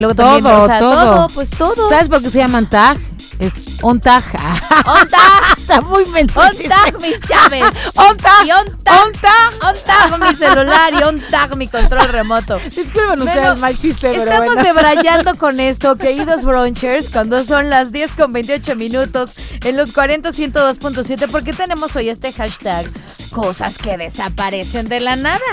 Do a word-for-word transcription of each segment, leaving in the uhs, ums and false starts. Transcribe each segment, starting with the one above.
Luego todo, también, o sea, todo. todo, pues todo. ¿Sabes por qué se llaman tag? Es on tag. On tag. Está muy menso. On tag, mis chaves. On tag. Y on tag. On tag. On tag mi celular y on tag mi control remoto. Disculpen ustedes Bueno, el mal chiste, pero estamos bueno. debrayando con esto, queridos brunchers, cuando son las diez con veintiocho minutos en los cuarenta ciento dos punto siete, porque tenemos hoy este hashtag, cosas que desaparecen de la nada.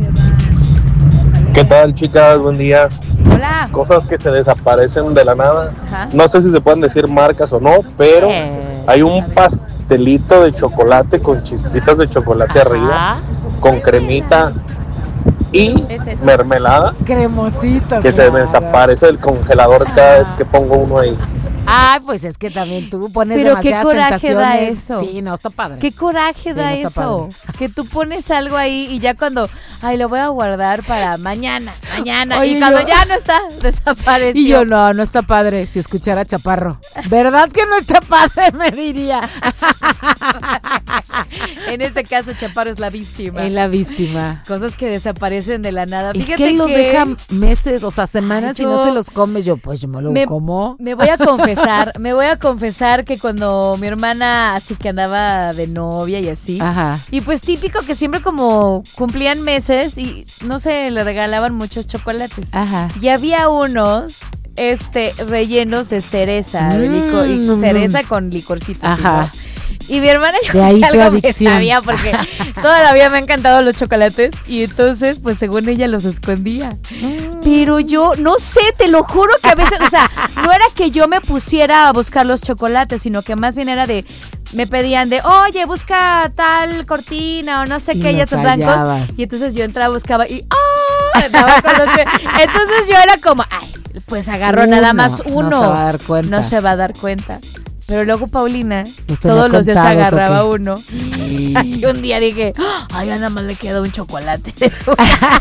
¿Qué tal, chicas? Buen día. Hola. Cosas que se desaparecen de la nada. Ajá. No sé si se pueden decir marcas o no, pero Eh, hay un pastelito de chocolate con chispitas de chocolate Ajá. arriba, con cremita y Es eso. mermelada, Cremosito. que claro. se me desaparece del congelador cada vez que pongo uno ahí. Ay, pues es que también tú pones Pero qué demasiadas coraje da tentaciones. eso. Sí, no, está padre. Qué coraje Sí, da no está eso. padre. Que tú pones algo ahí y ya cuando, ay, lo voy a guardar para mañana, mañana. Oye, y cuando yo- ya no está, desapareció. Y yo, no, no está padre si escuchara Chaparro. ¿Verdad que no está padre? Me diría. En este caso, Chaparro es la víctima. Es la víctima. Cosas que desaparecen de la nada. Es Fíjate que él los que deja meses, o sea, semanas Ay, y no yo- se los come. Yo, pues yo me lo Me- como. Me voy a confesar, me voy a confesar que cuando mi hermana así que andaba de novia y así, Ajá. y pues típico que siempre como cumplían meses y no sé, le regalaban muchos chocolates. Ajá. Y había unos este rellenos de cereza, de Mm, licor, y mm, cereza con licorcito. así, Ajá. ¿no? Y mi hermana yo De ahí creo que tu algo me adicción. sabía porque toda la vida me han encantado los chocolates y entonces pues según ella los escondía. Pero yo no sé, te lo juro que a veces, o sea, no era que yo me pusiera a buscar los chocolates, sino que más bien era de, me pedían de, oye, busca tal cortina o no sé Y qué, ya los son blancos. hallabas. Y entonces yo entraba, buscaba y ¡ah! Andaba con los que- entonces yo era como, ay, pues agarró nada Uno, más uno. no se va a dar cuenta. No se va a dar cuenta. Pero luego Paulina, Los tenía todos los días contados, agarraba ¿o qué? uno. Y un día dije, ay, ya nada más le queda un chocolate de eso.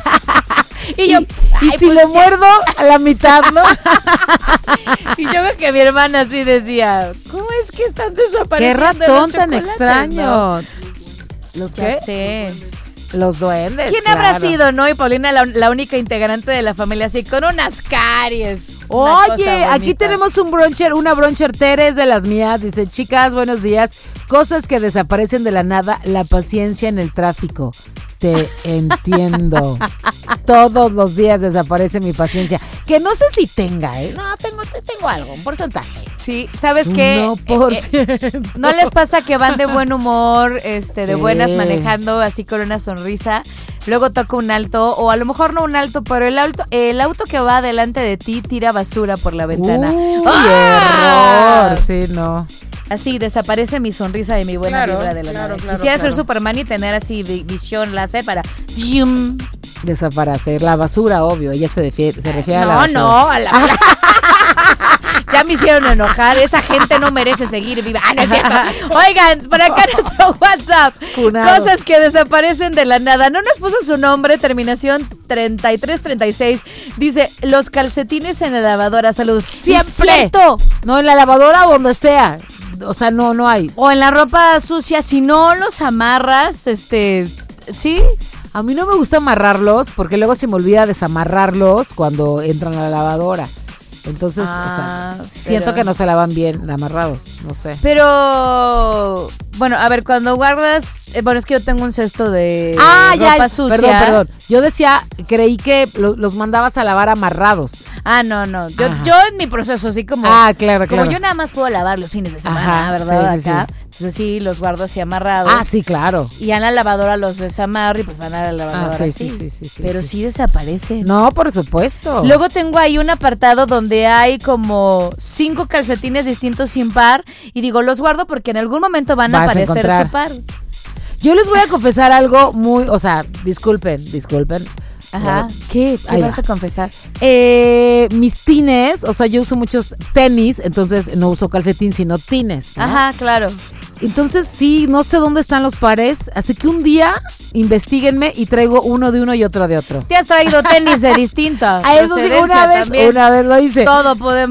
Y yo, Y ay, si pues le ya. muerdo a la mitad, ¿no? Y yo creo que mi hermana así decía, ¿cómo es que están Qué desapareciendo ratón los tan chocolates, extraño. no? ¿Los Ya qué? sé. Los duendes. ¿Quién habrá claro. sido, no? Y Paulina, la, la única integrante de la familia, así, con unas caries. Una Oye, cosa aquí bonita. tenemos un bruncher, una bruncher Teres de las mías. Dice, chicas, buenos días. Cosas que desaparecen de la nada, la paciencia en el tráfico. Te entiendo. Todos los días desaparece mi paciencia. Que no sé si tenga, ¿eh? No, tengo, tengo algo, un porcentaje. Sí, ¿sabes qué? uno por Eh, ciento. eh, ¿No les pasa que van de buen humor, este, de Sí. buenas manejando, así con una sonrisa? Luego toca un alto, o a lo mejor no un alto, pero el auto, el auto que va delante de ti tira basura por la ventana. Uy, ¡Ah! error. Sí, no. Así desaparece mi sonrisa y mi buena Claro, vibra de la claro, nada. claro, Quisiera claro. ser Superman y tener así vi- visión láser para... ¡Yum! Desaparecer. La basura, obvio. Ella se refiere, se refiere a la No, basura. no, a la... Ya me hicieron enojar. Esa gente no merece seguir viva. Ah, no es cierto. Oigan, por acá nuestro WhatsApp. Funado. Cosas que desaparecen de la nada. No nos puso su nombre, terminación treinta y tres treinta y seis. Dice, los calcetines en la lavadora. Saludos. Siempre. Cierto. No, en la lavadora o donde sea. O sea, no, no hay. O en la ropa sucia, si no los amarras, este... ¿Sí? A mí no me gusta amarrarlos porque luego se me olvida desamarrarlos cuando entran a la lavadora. Entonces, Ah, o sea, siento pero- que no se lavan bien amarrados, no sé. Pero... Bueno, a ver, cuando guardas... eh, bueno, es que yo tengo un cesto de ah, ropa ya, sucia. perdón, perdón. Yo decía, creí que lo- los mandabas a lavar amarrados. Ah, no, no. Yo, Ajá. yo en mi proceso, así como... Ah, claro, Como claro. yo nada más puedo lavar los fines de semana, Ajá, ¿verdad? sí, sí, Acá. Entonces sí, los guardo así amarrados. Ah, sí, claro. Y ya en la lavadora los desamarro y pues van a la lavadora Ah, sí, así. sí, sí, sí, sí, Pero sí. sí, desaparecen. No, por supuesto. Luego tengo ahí un apartado donde hay como cinco calcetines distintos sin par y digo, los guardo porque en algún momento van a Vas a aparecer encontrar. su par. Yo les voy a confesar algo muy, o sea, disculpen, disculpen. Ajá. ¿Qué? ¿Qué Ahí vas va. a confesar? Eh, mis tines, o sea, yo uso muchos tenis, entonces no uso calcetín, sino tines, ¿no? Ajá, claro. Entonces sí, no sé dónde están los pares, así que un día investiguenme y traigo uno de uno y otro de otro. Te has traído tenis de distinta A eso sí, procedencia una vez, también. una vez lo hice. Todo podemos.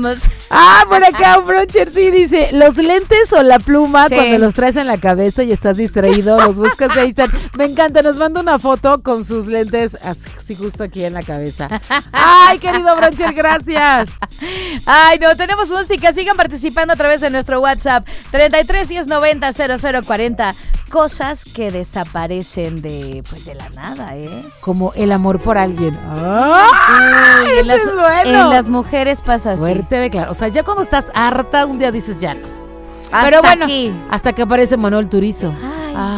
Ah, por acá un Broncher sí dice, los lentes o la pluma Sí. cuando los traes en la cabeza y estás distraído, los buscas y ahí están. Me encanta, nos manda una foto con sus lentes así justo aquí en la cabeza. Ay, querido Broncher, gracias. Ay, no, tenemos música. Sigan participando a través de nuestro WhatsApp treinta y tres, diez, noventa, cero cero cuarenta. Cosas que desaparecen de, pues, de la nada, ¿eh? Como el amor por alguien. ¡Ay, en, ese las, es bueno! en las mujeres pasa así. Fuerte de claro. O sea, ya cuando estás harta, un día dices ya no. Hasta Pero bueno, aquí. hasta que aparece Manuel Turizo.